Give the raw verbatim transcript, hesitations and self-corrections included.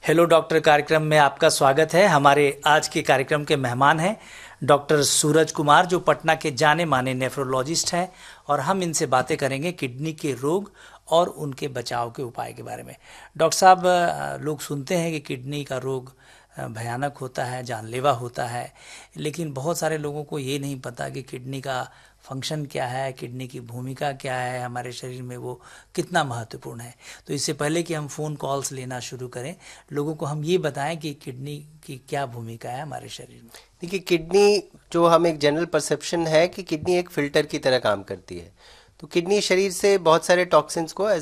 Hello doctor कार्यक्रम में आपका स्वागत है। हमारे आज के कार्यक्रम के मेहमान हैं डॉक्टर सूरज कुमार, जो पटना के जाने माने नेफ्रोलॉजिस्ट हैं, और हम इनसे बातें करेंगे किडनी के रोग और उनके बचाव के उपाय के बारे में। डॉक्टर साहब, लोग सुनते हैं कि किडनी का रोग भयानक होता है, जानलेवा होता है, लेकिन बहुत सारे लोगों को ये नहीं पता कि किडनी का फंक्शन क्या है, किडनी की भूमिका क्या है हमारे शरीर में, वो कितना महत्वपूर्ण है। तो इससे पहले कि हम फ़ोन कॉल्स लेना शुरू करें, लोगों को हम ये बताएं कि किडनी की क्या भूमिका है हमारे शरीर में। देखिए, किडनी जो हम एक जनरल परसेप्शन है कि किडनी एक फिल्टर की तरह काम करती है। तो किडनी शरीर से बहुत सारे टॉक्सिन्स को